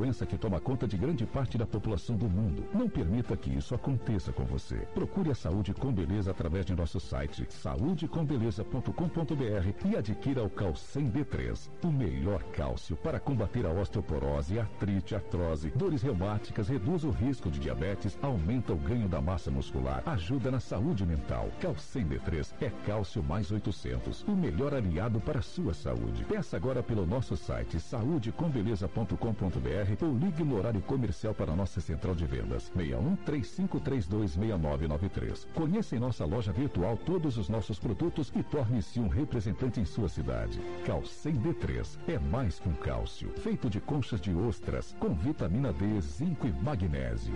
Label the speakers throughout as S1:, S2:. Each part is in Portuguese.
S1: doença que toma conta de grande parte da população do mundo. Não permita que isso aconteça com você. Procure a Saúde com Beleza através de nosso site saudecombeleza.com.br e adquira o Calcem D3, o melhor cálcio para combater a osteoporose, artrite, artrose, dores reumáticas, reduz o risco de diabetes, aumenta o ganho da massa muscular, ajuda na saúde mental. Calcem D3 é cálcio mais 800, o melhor aliado para a sua saúde. Peça agora pelo nosso site saudecombeleza.com.br ou ligue no horário comercial para a nossa central de vendas 61-3532-6993. Conheça em nossa loja virtual todos os nossos produtos e torne-se um representante em sua cidade. Calcem D3 é mais que um cálcio, feito de conchas de ostras com vitamina D, zinco e magnésio.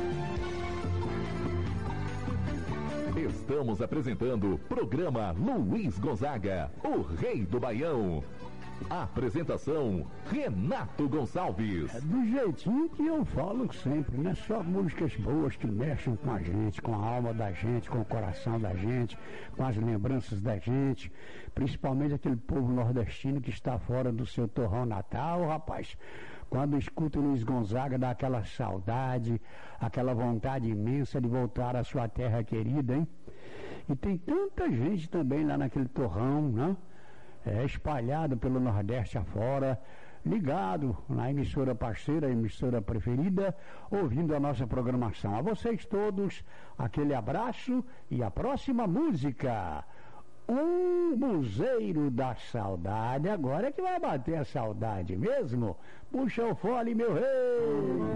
S1: Estamos apresentando o programa Luiz Gonzaga, o Rei do Baião. Apresentação, Renato Gonçalves.
S2: Do jeitinho que eu falo sempre, né? Só músicas boas que mexem com a gente, com a alma da gente, com o coração da gente, com as lembranças da gente, principalmente aquele povo nordestino que está fora do seu torrão natal, rapaz. Quando escuta o Luiz Gonzaga, dá aquela saudade, aquela vontade imensa de voltar à sua terra querida, hein? E tem tanta gente também lá naquele torrão, né? Espalhado pelo Nordeste afora, ligado na emissora parceira, emissora preferida, ouvindo a nossa programação. A vocês todos, aquele abraço e a próxima música. Um Buzeiro da Saudade. Agora é que vai bater a saudade mesmo. Puxa o fole, meu rei.